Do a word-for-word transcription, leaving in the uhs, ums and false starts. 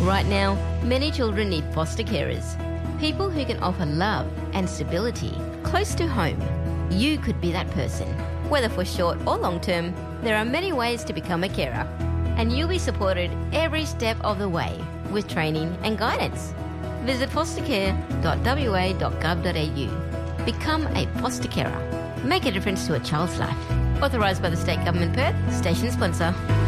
Right now, many children need foster carers, people who can offer love and stability close to home. You could be that person. Whether for short or long term, there are many ways to become a carer, and you'll be supported every step of the way with training and guidance. Visit fostercare dot w a dot gov dot a u. Become a foster carer. Make a difference to a child's life. Authorised by the State Government Perth, station sponsor.